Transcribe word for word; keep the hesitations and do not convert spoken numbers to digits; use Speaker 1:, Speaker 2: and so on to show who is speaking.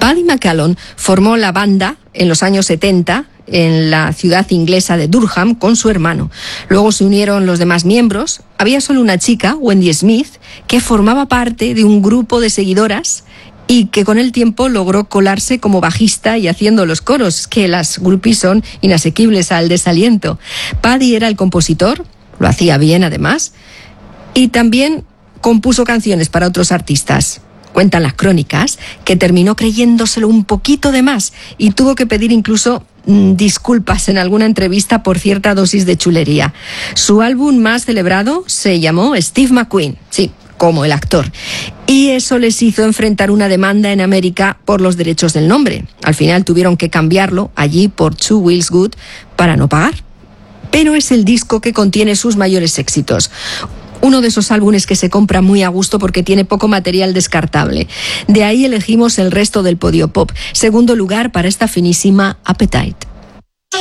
Speaker 1: Paddy McAllen formó la banda en los años setenta en la ciudad inglesa de Durham con su hermano. Luego se unieron los demás miembros. Había solo una chica, Wendy Smith, que formaba parte de un grupo de seguidoras y que con el tiempo logró colarse como bajista y haciendo los coros, que las groupies son inasequibles al desaliento. Paddy era el compositor, lo hacía bien además, y también compuso canciones para otros artistas. Cuentan las crónicas que terminó creyéndoselo un poquito de más y tuvo que pedir incluso mmm, disculpas en alguna entrevista por cierta dosis de chulería. Su álbum más celebrado se llamó Steve McQueen, sí, como el actor. Y eso les hizo enfrentar una demanda en América por los derechos del nombre. Al final tuvieron que cambiarlo allí por Two Wheels Good para no pagar. Pero es el disco que contiene sus mayores éxitos. Uno de esos álbumes que se compra muy a gusto porque tiene poco material descartable. De ahí elegimos el resto del podio pop. Segundo lugar para esta finísima Appetite.